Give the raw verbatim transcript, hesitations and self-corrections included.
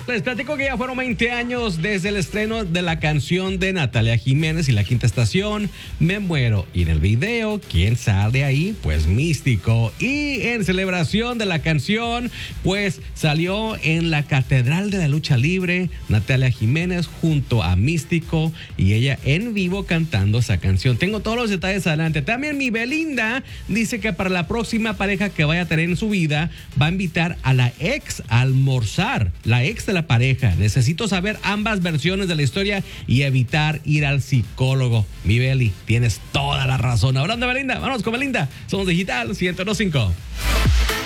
Les platico que ya fueron veinte años desde el estreno de la canción de Natalia Jiménez y La Quinta Estación, Me Muero. Y en el video, ¿quién sale ahí? Pues Místico. Y en celebración de la canción, pues salió en la Catedral de la Lucha Libre Natalia Jiménez junto a Místico y ella en vivo cantando esa canción. Tengo todos los detalles adelante. También mi Belinda dice que para la próxima pareja que vaya a tener en su vida, va a invitar a la ex a almorzar, la ex de la pareja. Necesito saber ambas versiones de la historia y evitar ir al psicólogo. Mi Beli, tienes toda la razón. Hablando de Belinda, vamos con Belinda. Somos Digital ciento dos punto cinco.